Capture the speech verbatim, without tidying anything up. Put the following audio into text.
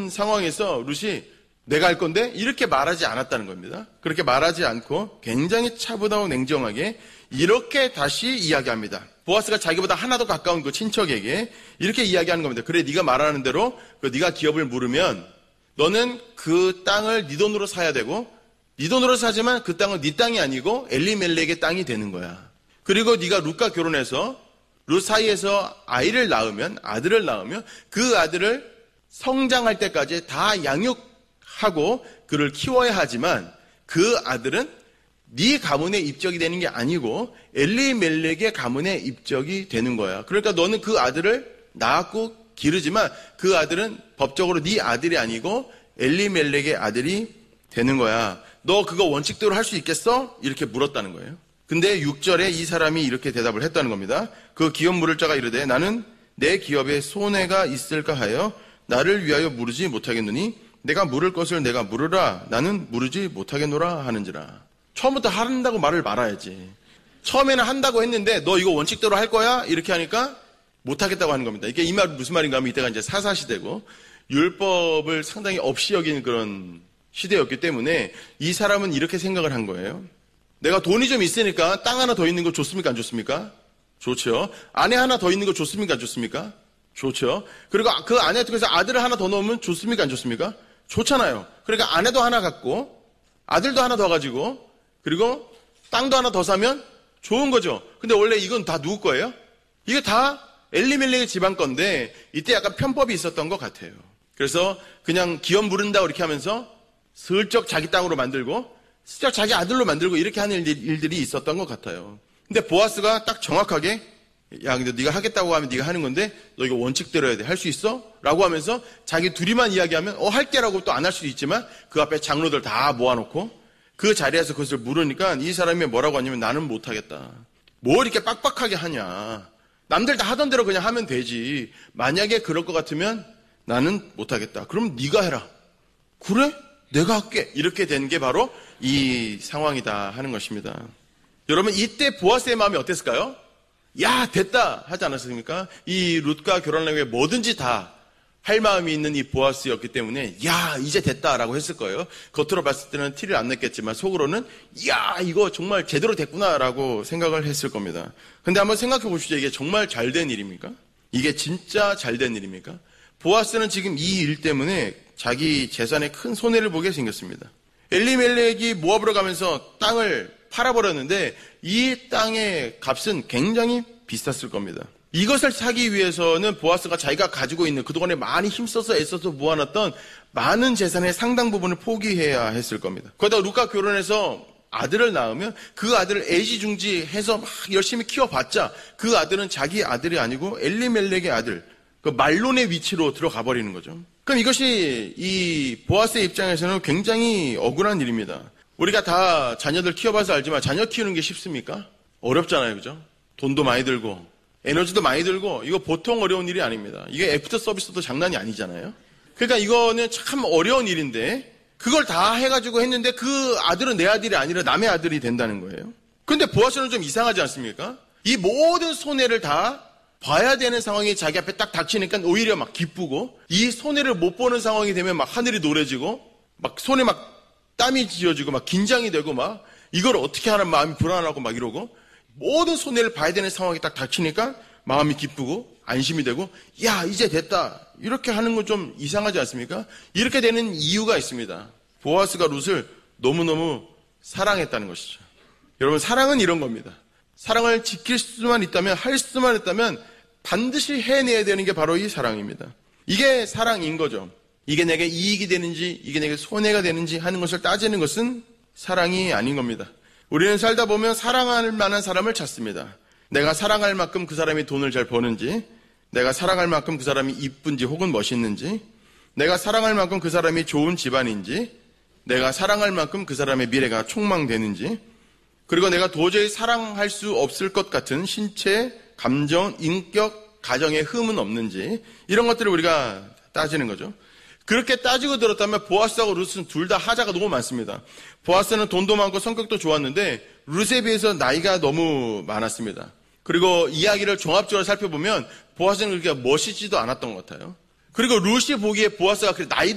이런 상황에서 룻이 내가 할 건데 이렇게 말하지 않았다는 겁니다. 그렇게 말하지 않고 굉장히 차분하고 냉정하게 이렇게 다시 이야기합니다. 보아스가 자기보다 하나도 가까운 그 친척에게 이렇게 이야기하는 겁니다. 그래, 네가 말하는 대로 그 네가 기업을 물으면 너는 그 땅을 네 돈으로 사야 되고 네 돈으로 사지만 그 땅은 네 땅이 아니고 엘리멜렉의 땅이 되는 거야. 그리고 네가 룻과 결혼해서 룻 사이에서 아이를 낳으면 아들을 낳으면 그 아들을 성장할 때까지 다 양육하고 그를 키워야 하지만 그 아들은 네 가문에 입적이 되는 게 아니고 엘리멜렉의 가문에 입적이 되는 거야. 그러니까 너는 그 아들을 낳았고 기르지만 그 아들은 법적으로 네 아들이 아니고 엘리멜렉의 아들이 되는 거야. 너 그거 원칙대로 할 수 있겠어? 이렇게 물었다는 거예요. 근데 육 절에 이 사람이 이렇게 대답을 했다는 겁니다. 그 기업 물을 자가 이르되 나는 내 기업에 손해가 있을까 하여 나를 위하여 물으지 못하겠느니 내가 물을 것을 내가 물으라 나는 물으지 못하겠노라 하는지라. 처음부터 한다고 말을 말아야지. 처음에는 한다고 했는데 너 이거 원칙대로 할 거야? 이렇게 하니까 못하겠다고 하는 겁니다. 이게 이 말 무슨 말인가 하면 이때가 이제 사사시대고 율법을 상당히 없이 여기는 그런 시대였기 때문에 이 사람은 이렇게 생각을 한 거예요. 내가 돈이 좀 있으니까 땅 하나 더 있는 거 좋습니까? 안 좋습니까? 좋죠. 아내 하나 더 있는 거 좋습니까? 안 좋습니까? 좋죠. 그리고 그 아내 통해서 아들을 하나 더 넣으면 좋습니까? 안 좋습니까? 좋잖아요. 그러니까 아내도 하나 갖고 아들도 하나 더 가지고 그리고 땅도 하나 더 사면 좋은 거죠. 근데 원래 이건 다 누구 거예요? 이게 다 엘리멜렉의 집안 건데 이때 약간 편법이 있었던 것 같아요. 그래서 그냥 기업 물은다 이렇게 하면서 슬쩍 자기 땅으로 만들고 슬쩍 자기 아들로 만들고 이렇게 하는 일들이 있었던 것 같아요. 근데 보아스가 딱 정확하게 야, 근데 네가 하겠다고 하면 네가 하는 건데 너 이거 원칙대로 해야 돼. 할 수 있어? 라고 하면서 자기 둘이만 이야기하면 어, 할게라고 또 안 할 수도 있지만 그 앞에 장로들 다 모아놓고 그 자리에서 그것을 물으니까 이 사람이 뭐라고 하냐면 나는 못하겠다. 뭘 이렇게 빡빡하게 하냐. 남들 다 하던 대로 그냥 하면 되지. 만약에 그럴 것 같으면 나는 못하겠다. 그럼 네가 해라. 그래? 내가 할게. 이렇게 된 게 바로 이 상황이다 하는 것입니다. 여러분 이때 보아스의 마음이 어땠을까요? 야 됐다 하지 않았습니까? 이 룻과 결혼하기 위해 뭐든지 다 할 마음이 있는 이 보아스였기 때문에 야 이제 됐다라고 했을 거예요. 겉으로 봤을 때는 티를 안 냈겠지만 속으로는 야 이거 정말 제대로 됐구나라고 생각을 했을 겁니다. 근데 한번 생각해 보시죠. 이게 정말 잘된 일입니까? 이게 진짜 잘된 일입니까? 보아스는 지금 이 일 때문에 자기 재산에 큰 손해를 보게 생겼습니다. 엘리멜렉이 모압으로 가면서 땅을 팔아버렸는데 이 땅의 값은 굉장히 비쌌을 겁니다. 이것을 사기 위해서는 보아스가 자기가 가지고 있는 그동안에 많이 힘써서 애써서 모아놨던 많은 재산의 상당 부분을 포기해야 했을 겁니다. 거기다가 룻과 결혼해서 아들을 낳으면 그 아들을 애지중지해서 막 열심히 키워봤자 그 아들은 자기 아들이 아니고 엘리멜렉의 아들, 그 말론의 위치로 들어가 버리는 거죠. 그럼 이것이 이 보아스의 입장에서는 굉장히 억울한 일입니다. 우리가 다 자녀들 키워봐서 알지만 자녀 키우는 게 쉽습니까? 어렵잖아요. 그죠? 돈도 많이 들고 에너지도 많이 들고 이거 보통 어려운 일이 아닙니다. 이게 애프터 서비스도 장난이 아니잖아요. 그러니까 이거는 참 어려운 일인데 그걸 다 해가지고 했는데 그 아들은 내 아들이 아니라 남의 아들이 된다는 거예요. 그런데 보아스는 좀 이상하지 않습니까? 이 모든 손해를 다 봐야 되는 상황이 자기 앞에 딱 닥치니까 오히려 막 기쁘고 이 손해를 못 보는 상황이 되면 막 하늘이 노래지고 막 손에 막 땀이 지어지고 막 긴장이 되고 막 이걸 어떻게 하는 마음이 불안하고 막 이러고 모든 손해를 봐야 되는 상황이 딱 닥치니까 마음이 기쁘고 안심이 되고 야 이제 됐다 이렇게 하는 건 좀 이상하지 않습니까? 이렇게 되는 이유가 있습니다. 보아스가 룻을 너무너무 사랑했다는 것이죠. 여러분 사랑은 이런 겁니다. 사랑을 지킬 수만 있다면 할 수만 있다면 반드시 해내야 되는 게 바로 이 사랑입니다. 이게 사랑인 거죠. 이게 내게 이익이 되는지 이게 내게 손해가 되는지 하는 것을 따지는 것은 사랑이 아닌 겁니다. 우리는 살다 보면 사랑할 만한 사람을 찾습니다. 내가 사랑할 만큼 그 사람이 돈을 잘 버는지, 내가 사랑할 만큼 그 사람이 이쁜지 혹은 멋있는지, 내가 사랑할 만큼 그 사람이 좋은 집안인지, 내가 사랑할 만큼 그 사람의 미래가 촉망되는지, 그리고 내가 도저히 사랑할 수 없을 것 같은 신체, 감정, 인격, 가정의 흠은 없는지 이런 것들을 우리가 따지는 거죠. 그렇게 따지고 들었다면 보아스하고 룻은 둘 다 하자가 너무 많습니다. 보아스는 돈도 많고 성격도 좋았는데 룻에 비해서 나이가 너무 많았습니다. 그리고 이야기를 종합적으로 살펴보면 보아스는 그렇게 멋있지도 않았던 것 같아요. 그리고 룻이 보기에 보아스가 나이도